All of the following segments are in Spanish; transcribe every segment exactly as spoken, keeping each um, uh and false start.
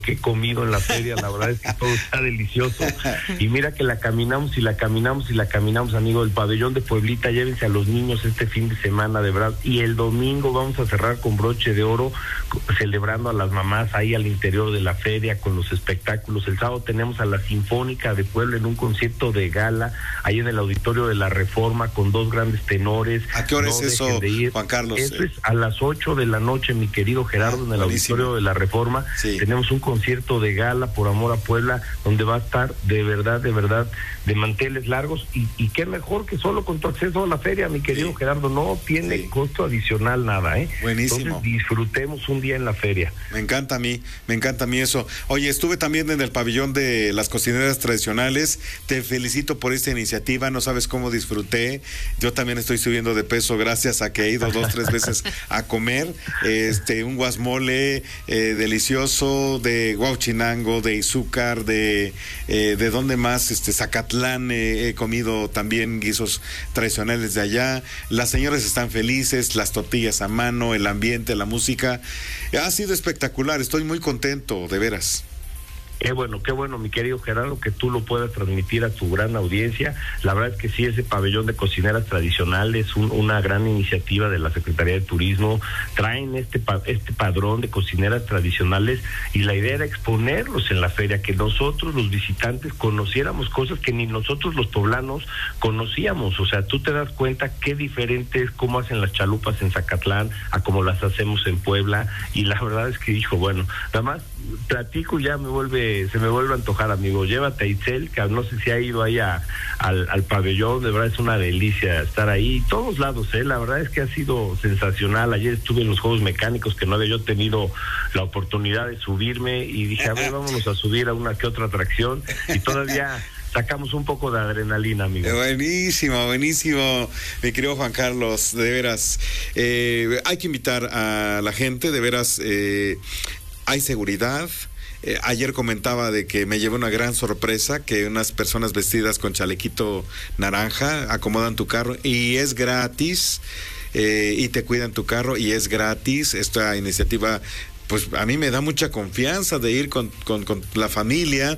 que he comido en la feria, la verdad es que todo está delicioso, y mira que la caminamos y la caminamos y la caminamos, amigo. El pabellón de Pueblita, llévense a los niños este fin de semana, de verdad, y el domingo vamos a cerrar con broche de oro, celebrando a las mamás ahí al interior de la feria con los espectáculos. El sábado tenemos a la Sinfónica de Puebla en un concierto de gala, ahí en el Auditorio de la Reforma, con dos grandes tenores. ¿A qué hora no es eso, de Juan Carlos? Eso es a las ocho de la noche, mi querido Gerardo, ah, en el buenísimo. Auditorio de la Reforma. Sí. Tenemos un concierto de gala por amor a Puebla, donde va a estar de verdad, de verdad, de manteles largos, y, y qué mejor que solo con tu acceso a la feria, mi querido sí. Gerardo, no tiene sí. costo adicional nada, ¿eh? Buenísimo. Entonces disfrutemos un día en la feria. Me encanta a mí, me encanta a mí eso. Oye, estuve también en el pabellón de las cocineras tradicionales, te felicito por esta iniciativa, no sabes cómo disfruté, yo también estoy subiendo de peso gracias a que he ido dos, tres veces a comer, este, un guasmole eh, delicioso, de Huauchinango, de Izúcar, de, eh, de dónde más, este, Zacatlán, eh, he comido también guisos tradicionales de allá, las señoras están felices, las tortillas a mano, el ambiente, la música, ha sido espectacular, estoy muy contento, de veras. Qué bueno, qué bueno, mi querido Gerardo, que tú lo puedas transmitir a tu gran audiencia. La verdad es que sí, ese pabellón de cocineras tradicionales es un, una gran iniciativa de la Secretaría de Turismo. Traen este este padrón de cocineras tradicionales y la idea era exponerlos en la feria, que nosotros los visitantes conociéramos cosas que ni nosotros los poblanos conocíamos. O sea, tú te das cuenta qué diferente es cómo hacen las chalupas en Zacatlán a cómo las hacemos en Puebla, y la verdad es que dijo, bueno, nada más platico y ya me vuelve, se me vuelve a antojar, amigo. Llévate a Itzel, que no sé si ha ido ahí a, al, al pabellón, de verdad es una delicia estar ahí, todos lados, eh, la verdad es que ha sido sensacional. Ayer estuve en los Juegos Mecánicos, que no había yo tenido la oportunidad de subirme, y dije, a ver, vámonos a subir a una que otra atracción, y todavía sacamos un poco de adrenalina, amigo. Buenísimo, buenísimo, mi querido Juan Carlos, de veras. Eh, hay que invitar a la gente, de veras, eh, hay seguridad. Eh, ayer comentaba de que me llevé una gran sorpresa, que unas personas vestidas con chalequito naranja acomodan tu carro y es gratis, eh, y te cuidan tu carro y es gratis. Esta iniciativa, pues a mí me da mucha confianza de ir con, con, con la familia.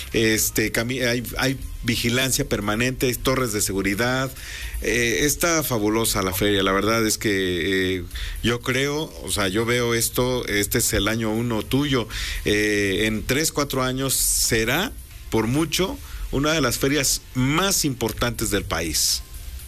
Este, hay, hay vigilancia permanente, hay torres de seguridad. Eh, está fabulosa la feria, la verdad es que eh, yo creo, o sea, yo veo esto, este es el año uno tuyo, eh, en tres, cuatro años será, por mucho, una de las ferias más importantes del país.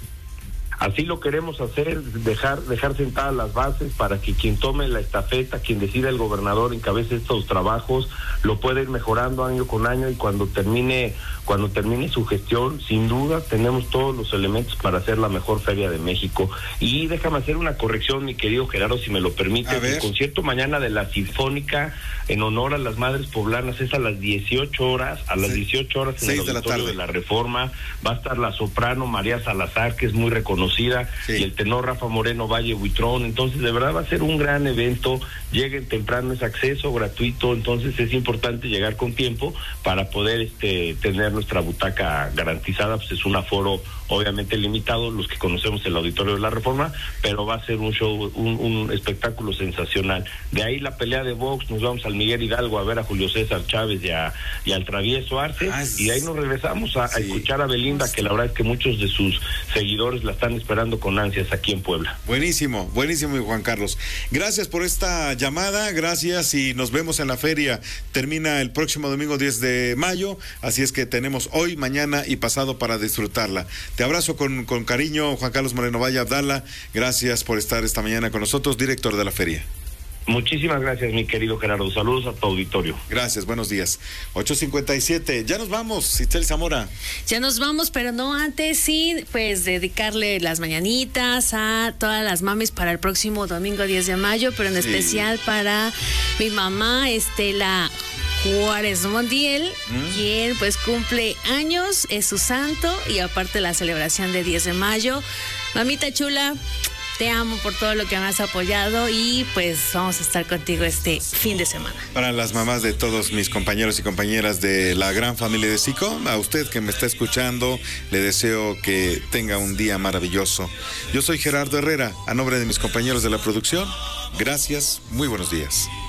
Así lo queremos hacer, dejar dejar sentadas las bases para que quien tome la estafeta, quien decida el gobernador, encabece estos trabajos, lo pueda ir mejorando año con año, y cuando termine cuando termine su gestión, sin duda tenemos todos los elementos para hacer la mejor feria de México. Y déjame hacer una corrección, mi querido Gerardo, si me lo permite. El concierto mañana de la Sinfónica en honor a las madres poblanas es a las dieciocho horas, a las sí. dieciocho horas en el Auditorio de la Reforma. Va a estar la soprano María Salazar, que es muy reconocida, sí. y el tenor Rafa Moreno Valle Buitrón. Entonces, de verdad va a ser un gran evento. Lleguen temprano, es acceso gratuito, entonces es importante llegar con tiempo para poder este tener nuestra butaca garantizada. Pues es un aforo obviamente limitado, los que conocemos el Auditorio de la Reforma, pero va a ser un show, un, un espectáculo sensacional. De ahí la pelea de box, nos vamos al Miguel Hidalgo a ver a Julio César Chávez y, a, y al Travieso Arce, ah, y de ahí nos regresamos a, sí. a escuchar a Belinda, que la verdad es que muchos de sus seguidores la están esperando con ansias aquí en Puebla. Buenísimo, buenísimo, Juan Carlos. Gracias por esta llamada, gracias, y nos vemos en la feria. Termina el próximo domingo diez de mayo, así es que tenemos hoy, mañana y pasado para disfrutarla. Te abrazo con, con cariño, Juan Carlos Moreno Valle Abdala. Gracias por estar esta mañana con nosotros, director de la feria. Muchísimas gracias, mi querido Gerardo. Saludos a tu auditorio. Gracias, buenos días. ocho cincuenta y siete, ya nos vamos, Itzel Zamora. Ya nos vamos, pero no antes, sí, pues dedicarle las mañanitas a todas las mamis para el próximo domingo diez de mayo, pero en sí. especial para mi mamá, Estela Juárez Montiel, ¿Mm? quien pues cumple años, es su santo, y aparte la celebración de diez de mayo. Mamita chula, te amo por todo lo que me has apoyado, y pues vamos a estar contigo este fin de semana. Para las mamás de todos mis compañeros y compañeras de la gran familia de Zico, a usted que me está escuchando, le deseo que tenga un día maravilloso. Yo soy Gerardo Herrera, a nombre de mis compañeros de la producción, gracias, muy buenos días.